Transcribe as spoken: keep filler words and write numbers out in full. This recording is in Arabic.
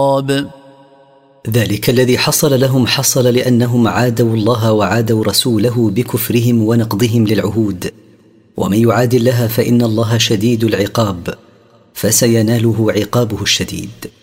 ذلك الذي حصل لهم حصل لأنهم عادوا الله وعادوا رسوله بكفرهم ونقضهم للعهود، ومن يعاد الله فإن الله شديد العقاب، فسيناله عقابه الشديد.